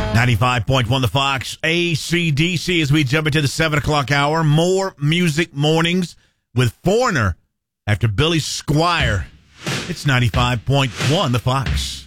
95.1 The Fox, ACDC, as we jump into the 7 o'clock hour. More music mornings with Foreigner after Billy Squier. It's 95.1 The Fox.